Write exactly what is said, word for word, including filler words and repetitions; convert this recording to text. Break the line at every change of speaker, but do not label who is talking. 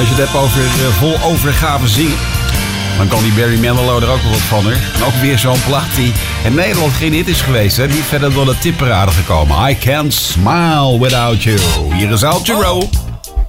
Als je het hebt over uh, vol overgave zingen, dan kan die Barry Manilow er ook wel wat van. Hè? En ook weer zo'n plaat die in Nederland geen hit is geweest. Hè? Niet verder door de tipparade gekomen. I Can't Smile Without You. Hier is Al Jarreau.